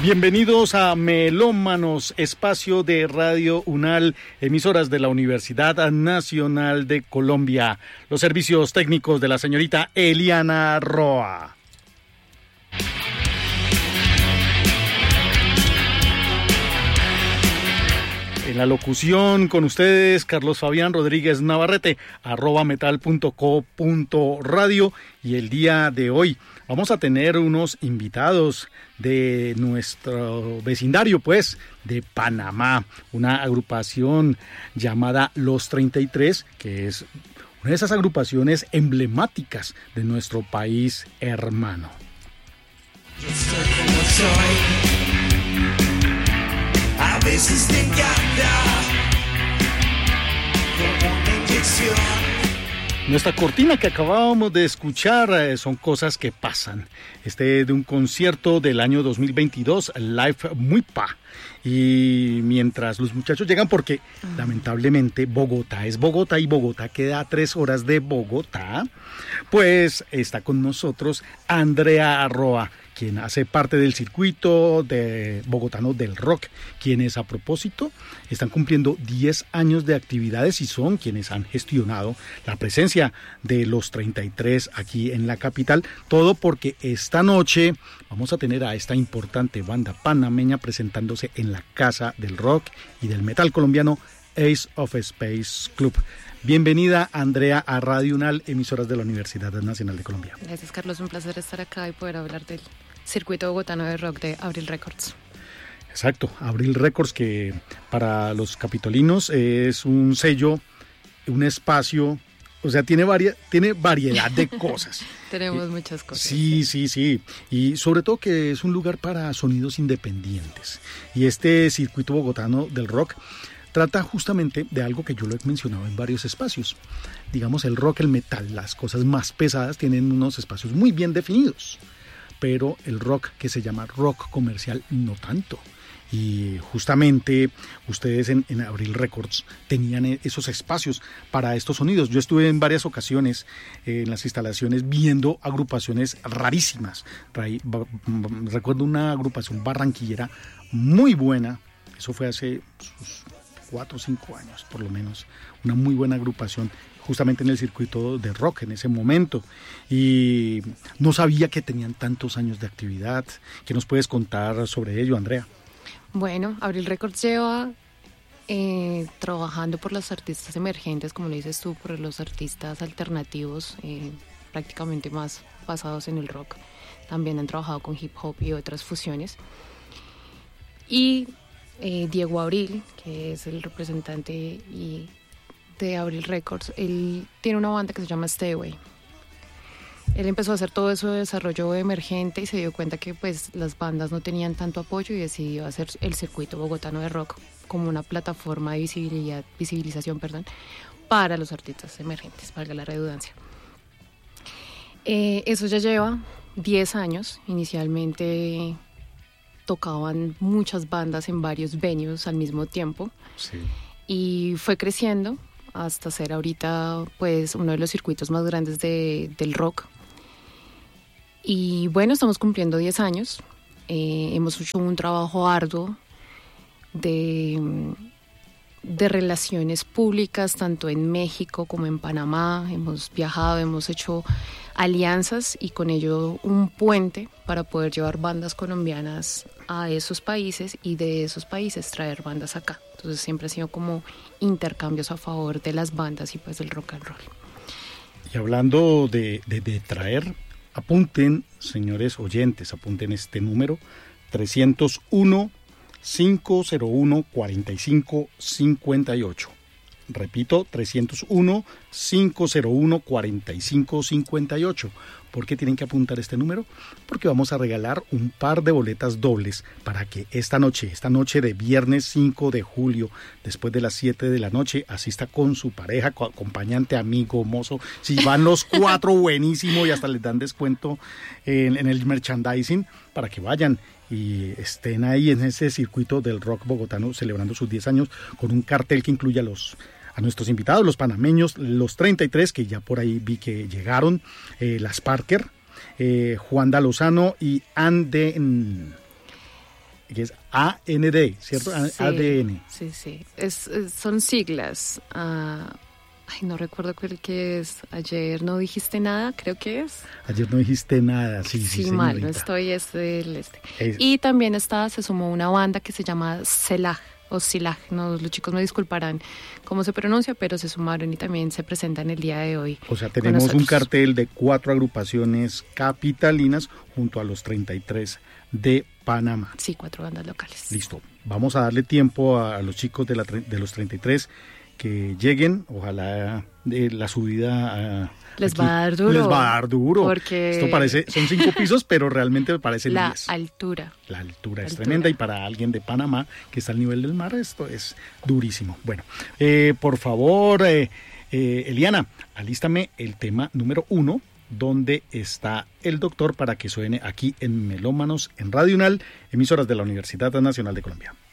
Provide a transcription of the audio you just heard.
Bienvenidos a Melómanos, espacio de Radio UNAL, emisoras de la Universidad Nacional de Colombia. Los servicios técnicos de la señorita Eliana Roa. En la locución con ustedes, Carlos Fabián Rodríguez Navarrete, @metal.co.radio, y el día de hoy vamos a tener unos invitados de nuestro vecindario, pues, de Panamá, una agrupación llamada Los 33, que es una de esas agrupaciones emblemáticas de nuestro país hermano. Yo soy como soy. A veces te encanta como una inyección. Nuestra cortina que acabábamos de escuchar son cosas que pasan. De un concierto del año 2022, Live Muy Pa. Y mientras los muchachos llegan, porque lamentablemente Bogotá es Bogotá y Bogotá queda a 3 horas de Bogotá, pues está con nosotros Andrea Roa, quien hace parte del circuito de bogotano del rock, quienes a propósito están cumpliendo 10 años de actividades y son quienes han gestionado la presencia de los 33 aquí en la capital. Todo porque esta noche vamos a tener a esta importante banda panameña presentándose en la Casa del Rock y del Metal colombiano, Ace of Space Club. Bienvenida, Andrea, a Radio UNAL, emisoras de la Universidad Nacional de Colombia. Gracias, Carlos, un placer estar acá y poder hablar del circuito bogotano de rock de Abril Records. Exacto, Abril Records, que para los capitolinos es un sello, un espacio, o sea, tiene variedad de cosas. Tenemos muchas cosas. Sí, y sobre todo que es un lugar para sonidos independientes. Y este circuito bogotano del rock trata justamente de algo que yo lo he mencionado en varios espacios. Digamos, el rock, el metal, las cosas más pesadas tienen unos espacios muy bien definidos, pero el rock que se llama rock comercial no tanto. Y justamente ustedes en Abril Records tenían esos espacios para estos sonidos. Yo estuve en varias ocasiones en las instalaciones viendo agrupaciones rarísimas. Recuerdo una agrupación barranquillera muy buena, eso fue hace 4 o 5 años por lo menos, una muy buena agrupación justamente en el circuito de rock en ese momento, y no sabía que tenían tantos años de actividad. ¿Qué nos puedes contar sobre ello, Andrea? Bueno, Abril Records lleva trabajando por los artistas emergentes, como le dices tú, por los artistas alternativos, prácticamente más basados en el rock. También han trabajado con hip hop y otras fusiones. Y Diego Abril, que es el representante de Abril Records, él tiene una banda que se llama Stay Away. Él empezó a hacer todo eso de desarrollo emergente y se dio cuenta que pues las bandas no tenían tanto apoyo y decidió hacer el circuito bogotano de rock como una plataforma de visibilización para los artistas emergentes, valga la redundancia. Eso ya lleva 10 años. Inicialmente tocaban muchas bandas en varios venues al mismo tiempo. Sí. Y fue creciendo hasta ser ahorita pues uno de los circuitos más grandes del rock. Y bueno, estamos cumpliendo 10 años. Hemos hecho un trabajo arduo de relaciones públicas, tanto en México como en Panamá. Hemos viajado, hemos hecho alianzas y con ello un puente para poder llevar bandas colombianas a esos países y de esos países traer bandas acá. Entonces siempre ha sido como intercambios a favor de las bandas y pues del rock and roll. Y hablando de traer, apunten, señores oyentes, apunten este número, 301-501-4558. Repito, 301-501-4558. ¿Por qué tienen que apuntar este número? Porque vamos a regalar un par de boletas dobles para que esta noche de viernes 5 de julio, después de las 7 de la noche, asista con su pareja, acompañante, amigo, mozo. Si van los 4, buenísimo, y hasta les dan descuento en el merchandising para que vayan y estén ahí en ese circuito del rock bogotano celebrando sus 10 años con un cartel que incluye a nuestros invitados, los panameños, los 33, que ya por ahí vi que llegaron, las Parker, Juanda Lozano y que es AND, ¿cierto? Sí, ADN. Sí, sí. Son siglas. No recuerdo cuál que es. Ayer no dijiste nada, creo que es. Ayer no dijiste nada, sí, mal, no señorita. estoy, Y también se sumó una banda que se llama Selah o Silag, no, los chicos me disculparán cómo se pronuncia, pero se sumaron y también se presentan el día de hoy. O sea, tenemos un cartel de 4 agrupaciones capitalinas junto a los 33 de Panamá. Sí, 4 bandas locales. Listo, vamos a darle tiempo a los chicos de los 33 que lleguen, ojalá la subida les va a dar duro. Les va a dar duro. Porque esto parece, son 5 pisos, pero realmente me parece 10. La altura Es tremenda y para alguien de Panamá que está al nivel del mar, esto es durísimo. Bueno, por favor, Eliana, alístame el tema número 1, donde está el doctor para que suene aquí en Melómanos en Radio UNAL, emisoras de la Universidad Nacional de Colombia.